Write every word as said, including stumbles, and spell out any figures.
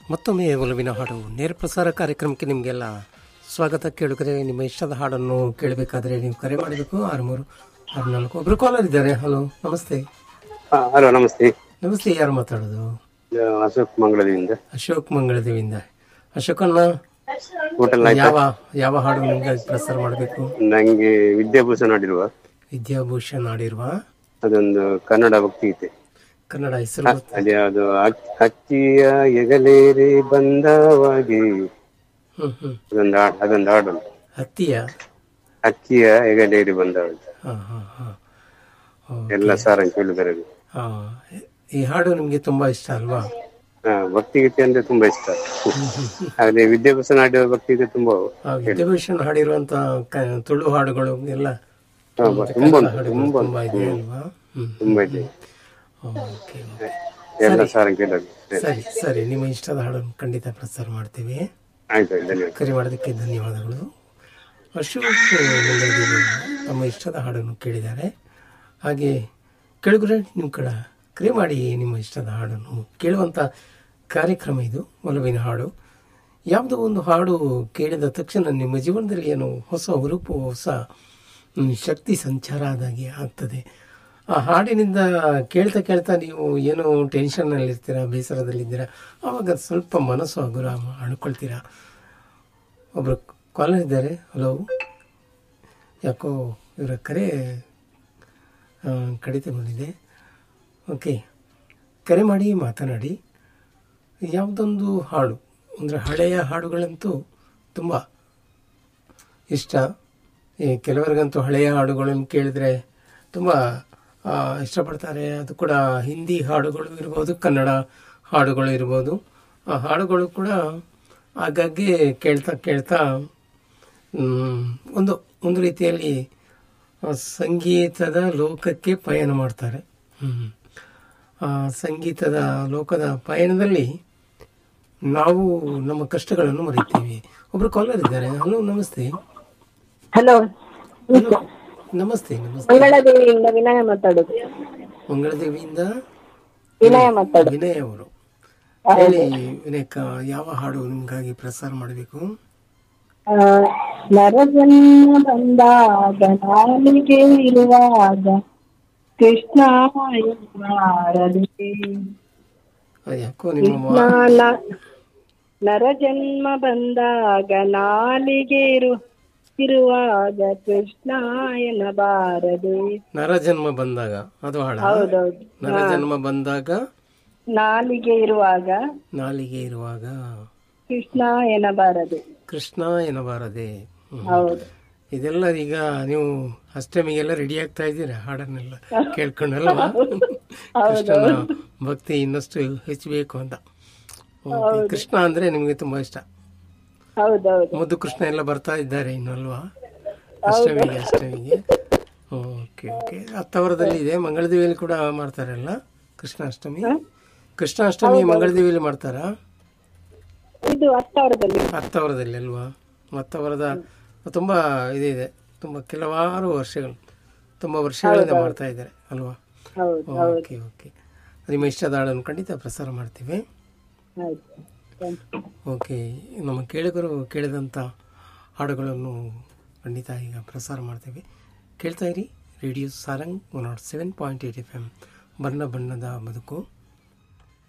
ಮತ್ತೊಮ್ಮೆ ಒಲವಿನ ಹಾಡು ನೇರ ಪ್ರಸಾರ ಕಾರ್ಯಕ್ರಮಕ್ಕೆ ನಿಮಗೆಲ್ಲ ಸ್ವಾಗತ. ಕೇಳುಗರೆ, ನಿಮ್ಮ ಇಷ್ಟದ ಹಾಡನ್ನು ಕೇಳಬೇಕಾದ್ರೆ ನೀವು ಕರೆ ಮಾಡಬೇಕು. ಆರು ಮೂರು ಆರು ನಾಲ್ಕು. ಒಬ್ರು ಕಾಲರ್ ಇದ್ದಾರೆ. ಹಲೋ, ನಮಸ್ತೆ. ಹಲೋ, ನಮಸ್ತೆ. ನಮಸ್ತೆ, ಯಾರು ಮಾತಾಡೋದು? ಅಶೋಕ್ ಮಂಗಳದಿಂದ. ಅಶೋಕ್ ಮಂಗಳದೇವಿಯಿಂದ. ಅಶೋಕನ್ನ ಹೋಟೆಲ್ ಯಾವ ಯಾವ ಹಾಡು ನಿಮ್ಗೆ ಪ್ರಸಾರ ಮಾಡಬೇಕು? ನಂಗೆ ವಿದ್ಯಾಭೂಷಣ ಆಡಿರುವ ವಿದ್ಯಾಭೂಷಣ್ ಆಡಿರುವ ಅದೊಂದು ಕನ್ನಡ ಭಕ್ತಿ ಗೀತೆ. ಕನ್ನಡ ಹೆಸರು ಅದೇ ಅದು ಅಕ್ಕಿಯ ಎಗಲೇರಿ ಬಂದವಾಗಿ ಹ್ಮ್ ಹ್ಮ್ ಅದೊಂದು ಹಾಡು ಅದೊಂದು ಹಾಡು ಹತ್ತಿಯ ಅಕ್ಕಿಯ ಎಗಲೇರಿ ಬಂದವಾಗಿ ಹಾ ಹಾ ಹಾ ಎಲ್ಲ ಸಾರಂಗ್ ಕೇಳಿದರೆ ಹಾ. ಈ ಹಾಡು ನಿಮ್ಗೆ ತುಂಬಾ ಇಷ್ಟ ಅಲ್ವಾ? ಹಾ, ಭಕ್ತಿ ಗೀತೆ ಅಂದ್ರೆ ತುಂಬಾ ಇಷ್ಟ. ಅದೇ ವಿದ್ಯಾಭೂಷಣ ಆಡಿರುವ ಭಕ್ತಿ ಗೀತೆ ತುಂಬಾ ವಿದ್ಯಾಭೂಷಣ್ ಹಾಡಿರುವಂತ ತುಳು ಹಾಡುಗಳು ಎಲ್ಲ ತುಂಬಾ ತುಂಬಾ ತುಂಬಾ ಇದೆ ಅಲ್ವಾ? ತುಂಬಾ ಇದೆ. ಓಕೆ, ಎಲ್ಲ ಸಾರಂಗ್ ಕೇಳೋದು. ಸರಿ ಸರಿ, ನಿಮ್ಮ ಇಷ್ಟದ ಹಾಡನ್ನು ಖಂಡಿತ ಪ್ರಸಾರ ಮಾಡ್ತೀವಿ. ಆಯ್ತು, ಧನ್ಯವಾದ. ಕರೆ ಮಾಡೋದಕ್ಕೆ ಧನ್ಯವಾದಗಳು. ಅಶೋಕ್ ಮಂಗಳದೇವಿ ತಮ್ಮ ಇಷ್ಟದ ಹಾಡನ್ನು ಕೇಳಿದ್ದಾರೆ. ಹಾಗೆ ಕೇಳಿದ್ರೆ ನಿಮ್ಮ ಕಡೆ ಕರೆ ಮಾಡಿ ನಿಮ್ಮ ಇಷ್ಟದ ಹಾಡನ್ನು ಕೇಳುವಂಥ ಕಾರ್ಯಕ್ರಮ ಇದು, ಒಲವಿನ ಹಾಡು. ಯಾವುದೋ ಒಂದು ಹಾಡು ಕೇಳಿದ ತಕ್ಷಣ ನಿಮ್ಮ ಜೀವನದಲ್ಲಿ ಏನೋ ಹೊಸ ಹುರುಪು, ಹೊಸ ಶಕ್ತಿ ಸಂಚಾರ ಆದಾಗೆ ಆಗ್ತದೆ. ಆ ಹಾಡಿನಿಂದ ಕೇಳ್ತಾ ಕೇಳ್ತಾ ನೀವು ಏನೋ ಟೆನ್ಷನ್ನಲ್ಲಿರ್ತೀರ, ಬೇಸರದಲ್ಲಿದ್ದೀರಾ, ಆವಾಗ ಸ್ವಲ್ಪ ಮನಸ್ಸು ಹಗುರ ಅಣ್ಕೊಳ್ತೀರಾ. ಒಬ್ಬರು ಕಾಲರ್ ಇದ್ದಾರೆ. ಹಲೋ, ಯಾಕೋ ಇವರ ಕರೆ ಕಡಿತಗೊಂಡಿದೆ. ಓಕೆ, ಕರೆ ಮಾಡಿ ಮಾತನಾಡಿ. ಯಾವುದೊಂದು ಹಾಡು ಅಂದರೆ ಹಳೆಯ ಹಾಡುಗಳಂತೂ ತುಂಬ ಇಷ್ಟ. ಈ ಕೆಲವರಿಗಂತೂ ಹಳೆಯ ಹಾಡುಗಳನ್ನು ಕೇಳಿದರೆ ತುಂಬ ಇಷ್ಟಪಡ್ತಾರೆ. ಅದು ಕೂಡ ಹಿಂದಿ ಹಾಡುಗಳು ಇರ್ಬೋದು, ಕನ್ನಡ ಹಾಡುಗಳು ಇರ್ಬೋದು. ಆ ಹಾಡುಗಳು ಕೂಡ ಆಗಾಗ್ಗೆ ಕೇಳ್ತಾ ಕೇಳ್ತಾ ಒಂದು ಒಂದು ರೀತಿಯಲ್ಲಿ ಸಂಗೀತದ ಲೋಕಕ್ಕೆ ಪಯಣ ಮಾಡ್ತಾರೆ. ಆ ಸಂಗೀತದ ಲೋಕದ ಪಯಣದಲ್ಲಿ ನಾವು ನಮ್ಮ ಕಷ್ಟಗಳನ್ನು ಮರೀತೀವಿ. ಒಬ್ರು ಕಾಲರ್ ಇದ್ದಾರೆ. ಹಲೋ, ನಮಸ್ತೆ. ಹಲೋ, ನಮಸ್ತೆ. ನಮಸ್ತೆ. ಮಂಗಳದೇವಿಯಿಂದ ವಿನಯ ಮಾತಾಡೋದು. ಮಂಗಳದೇವಿಯಿಂದ ವಿನಯ ಮಾತಾಡೋದು. ವಿನಯ್ ಅವರು. ಹೇಳಿ ವಿನಯಕ್ಕ, ಯಾವ ಹಾಡು ನಿಮ್ಗಾಗಿ ಪ್ರಸಾರ ಮಾಡಬೇಕು? ನರಜನ್ಮ ಬಂದಾಗ ನಾಲಿಗೆ ಇರುವಾಗ ಕೃಷ್ಣ ಯಾಕೋ ನಿಮ್ಮ ನರಜನ್ಮ ಬಂದಾಗ ನಾಲಿಗೆ ಇರು ಇರುವಾಗ ಕೃಷ್ಣ ಎನ್ನಬಾರದೆ. ನರಜನ್ಮ ಬಂದಾಗ ಅದು ಹಾಡ? ಹೌದೌದು. ನರಜನ್ಮ ಬಂದಾಗ ನಾಲಿಗೆ ಇರುವಾಗ ನಾಲಿಗೆ ಇರುವಾಗ ಕೃಷ್ಣ ಎನ್ನಬಾರದೆ. ಕೃಷ್ಣ ಎನ್ನಬಾರದೆ. ಹೌದು. ಇದೆಲ್ಲ ಈಗ ನೀವು ಅಷ್ಟಮಿಗೆಲ್ಲ ರೆಡಿ ಆಗ್ತಾ ಇದ್ದೀರಾ ಹಾಡನ್ನೆಲ್ಲ ಕೇಳ್ಕೊಂಡಲ್ವಾ? ಕೃಷ್ಣನ ಭಕ್ತಿ ಇನ್ನಷ್ಟು ಹೆಚ್ಚಬೇಕು ಅಂತ. ಕೃಷ್ಣ ಅಂದ್ರೆ ನಿಮ್ಗೆ ತುಂಬಾ ಇಷ್ಟ. ಮುದ್ದು ಕೃಷ್ಣ ಎಲ್ಲ ಬರ್ತಾ ಇದ್ದಾರೆ ಇನ್ನು ಅಲ್ವಾ? ಅಷ್ಟಮಿಗೆ ಅಷ್ಟಮಿಗೆ ಓಕೆ ಓಕೆ. ಹತ್ತವರದಲ್ಲಿ ಇದೆ, ಮಂಗಳದೇವಿಯಲ್ಲಿ ಕೂಡ ಮಾಡ್ತಾರಲ್ಲ ಕೃಷ್ಣ ಅಷ್ಟಮಿ. ಕೃಷ್ಣ ಅಷ್ಟಮಿ ಮಂಗಳದೇವಿಯಲ್ಲಿ ಮಾಡ್ತಾರಾ? ಇದು ಹತ್ತವರದಲ್ಲಿ. ಹತ್ತವರದಲ್ಲಿ ಅಲ್ವಾ? ಹತ್ತವರದ ತುಂಬಾ ಇದಿದೆ, ತುಂಬಾ ಕೆಲವಾರು ವರ್ಷಗಳು ತುಂಬಾ ವರ್ಷಗಳಿಂದ ಮಾಡ್ತಾ ಇದ್ದಾರೆ ಅಲ್ವಾ? Okay okay. ನಿಮ್ಮ ಇಷ್ಟದ ಹಾಡನ್ನು ಖಂಡಿತ ಪ್ರಸಾರ ಮಾಡ್ತೀವಿ. ಓಕೆ, ನಮ್ಮ ಕೇಳಿಗರು ಕೇಳಿದಂಥ ಹಾಡುಗಳನ್ನು ಖಂಡಿತ ಈಗ ಪ್ರಸಾರ ಮಾಡ್ತೀವಿ. ಕೇಳ್ತಾ ಇರಿ radio Sarang one not seven point eight F M. ಬಣ್ಣ ಬಣ್ಣದ ಬದುಕು.